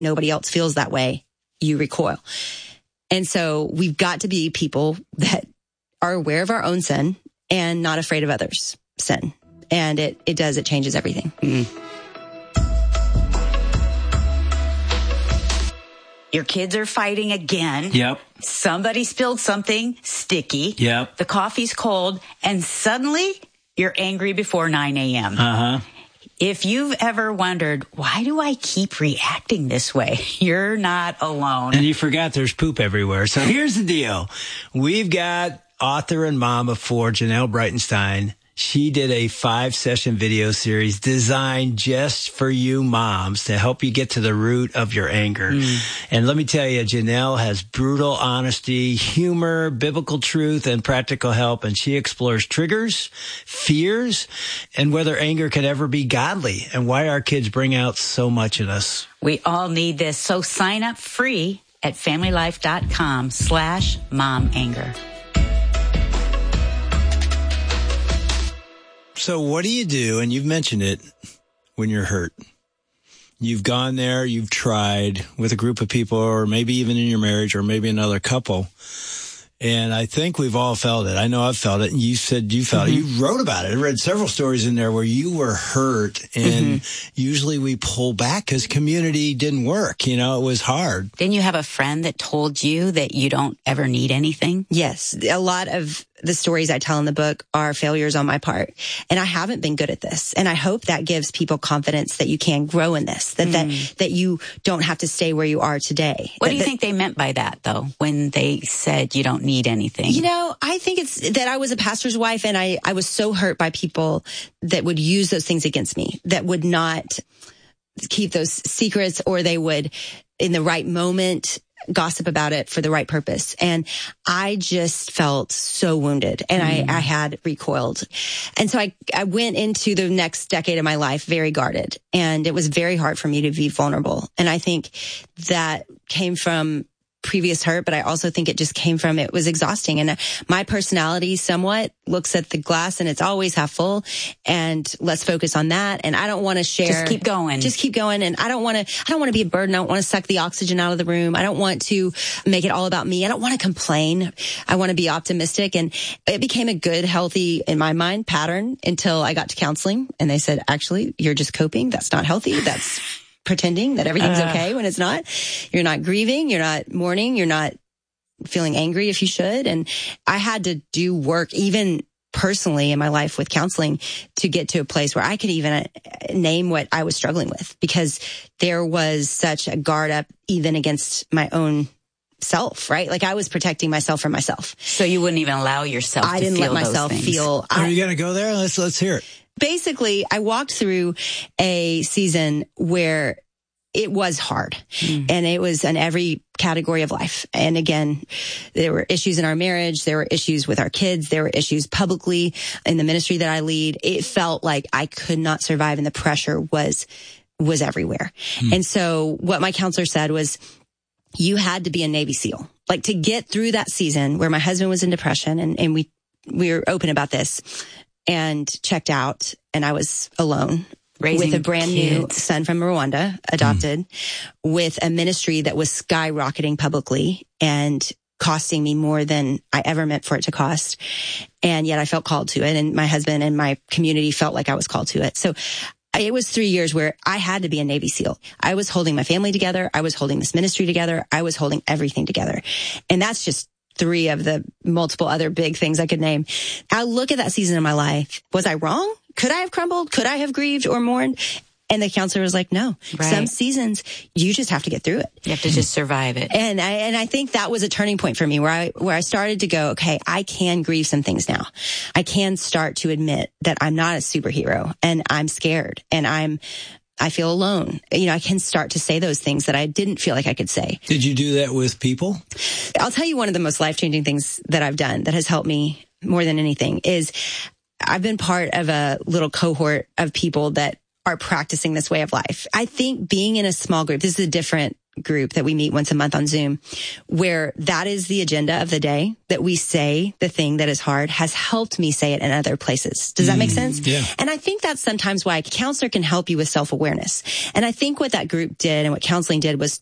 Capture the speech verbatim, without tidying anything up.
nobody else feels that way, you recoil. And so we've got to be people that are aware of our own sin and not afraid of others' sin. And it, it does, it changes everything. Mm. Your kids are fighting again. Yep. Somebody spilled something sticky. Yep. The coffee's cold, and suddenly you're angry before nine a.m. Uh-huh. If you've ever wondered, why do I keep reacting this way? You're not alone. And you forgot there's poop everywhere. So here's the deal. We've got author and mom of four, Janelle Breitenstein. She did a five-session video series designed just for you moms to help you get to the root of your anger. Mm. And let me tell you, Janelle has brutal honesty, humor, biblical truth, and practical help. And she explores triggers, fears, and whether anger can ever be godly and why our kids bring out so much in us. We all need this. So sign up free at familylife.com slash mom anger. So what do you do? And you've mentioned it when you're hurt. You've gone there, you've tried with a group of people, or maybe even in your marriage, or maybe another couple. And I think we've all felt it. I know I've felt it. And you said you felt mm-hmm. it. You wrote about it. I read several stories in there where you were hurt. And mm-hmm. usually we pull back because community didn't work. You know, it was hard. Didn't you have a friend that told you that you don't ever need anything? Yes. A lot of the stories I tell in the book are failures on my part. And I haven't been good at this. And I hope that gives people confidence that you can grow in this, that, mm. that, that you don't have to stay where you are today. What that, do you that, think they meant by that, though, when they said you don't need anything? You know, I think it's that I was a pastor's wife, and I, I was so hurt by people that would use those things against me, that would not keep those secrets, or they would, in the right moment, gossip about it for the right purpose. And I just felt so wounded, and mm. I, I had recoiled. And so I, I went into the next decade of my life very guarded, and it was very hard for me to be vulnerable. And I think that came from previous hurt, but I also think it just came from, it was exhausting. And my personality somewhat looks at the glass and it's always half full, and let's focus on that. And I don't want to share. Just keep going. Just keep going. And I don't want to, I don't want to be a burden. I don't want to suck the oxygen out of the room. I don't want to make it all about me. I don't want to complain. I want to be optimistic. And it became a good, healthy, in my mind, pattern until I got to counseling, and they said, actually, you're just coping. That's not healthy. That's pretending that everything's uh, okay when it's not. You're not grieving. You're not mourning. You're not feeling angry if you should. And I had to do work, even personally in my life with counseling, to get to a place where I could even name what I was struggling with, because there was such a guard up even against my own self, right? Like I was protecting myself from myself. So you wouldn't even allow yourself I to didn't feel let myself those things. feel. Are I, you going to go there? Let's, let's hear it. Basically, I walked through a season where it was hard, mm. and it was in every category of life. And again, there were issues in our marriage. There were issues with our kids. There were issues publicly in the ministry that I lead. It felt like I could not survive, and the pressure was, was everywhere. Mm. And so what my counselor said was, you had to be a Navy SEAL, like to get through that season where my husband was in depression, and, and we, we were open about this, and checked out, and I was alone. Raising with a brand kids. new son from Rwanda, adopted, mm. with a ministry that was skyrocketing publicly and costing me more than I ever meant for it to cost. And yet I felt called to it, and my husband and my community felt like I was called to it. So it was three years where I had to be a Navy SEAL. I was holding my family together. I was holding this ministry together. I was holding everything together. And that's just three of the multiple other big things I could name. I look at that season of my life. Was I wrong? Could I have crumbled? Could I have grieved or mourned? And the counselor was like, no, right. Some seasons you just have to get through it. You have to just survive it. And I, and I think that was a turning point for me where I, where I started to go, okay, I can grieve some things now. I can start to admit that I'm not a superhero, and I'm scared, and I'm, I feel alone. You know, I can start to say those things that I didn't feel like I could say. Did you do that with people? I'll tell you, one of the most life-changing things that I've done that has helped me more than anything is I've been part of a little cohort of people that are practicing this way of life. I think being in a small group, this is a different group that we meet once a month on Zoom, where that is the agenda of the day, that we say the thing that is hard, has helped me say it in other places. Does that make sense? Yeah. And I think that's sometimes why a counselor can help you with self-awareness. And I think what that group did and what counseling did was